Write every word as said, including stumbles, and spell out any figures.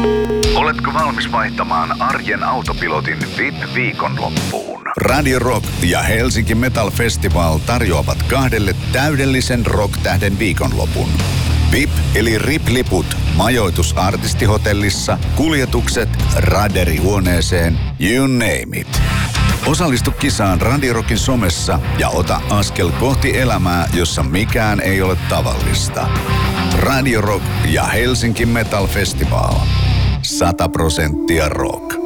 Oletko valmis vaihtamaan arjen autopilotin V I P-viikonloppuun? Radio Rock ja Helsinki Metal Festival tarjoavat kahdelle täydellisen rock-tähden viikonlopun. V I P eli R I P-liput majoitus artistihotellissa, kuljetukset raderihuoneeseen, you name it. Osallistu kisaan Radio Rockin somessa ja ota askel kohti elämää, jossa mikään ei ole tavallista. Radio Rock ja Helsinki Metal Festival. Sata prosenttia rock.